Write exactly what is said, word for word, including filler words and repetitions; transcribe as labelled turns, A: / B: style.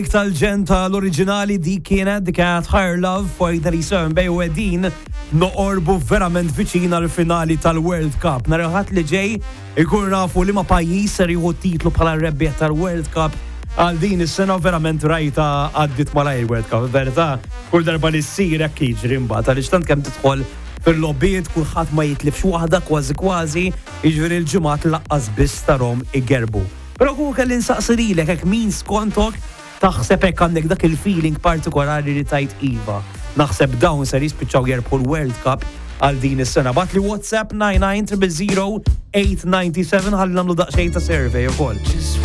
A: Tal-ġen tal-oriġinali di kienet dik kienet Higher Love fojda li sewem bej u għedin noqorbu verament viċin għal-finali tal-World Cup. Narħat li ġej ikun nafu li ma pajjiż ser jieħu titlu bħala rebbieħ tal-World Cup għal din is-sena verament rajta għaddit malaj World Cup. Verità, kull darba li ssir hekk jiġri mbagħad għaliex tant kemm tidħol fil-lobbiet kulħadd ma jitlifx waħda kważi kważi, jiġri l-ġimgħat laqqas biss tarhom igerbu. Però kull kelli nsaqsirilek hekk min skontok taħseb hekk għandek dak il-feeling partikolari li tajt iva. Naħseb dawn ser jispiċċaw jerbħu l-World Cup għal din is-sena. Bat li WhatsApp nine nine zero zero zero eight nine seven ħalli nagħmlu daqsxejn ta' survey ukoll.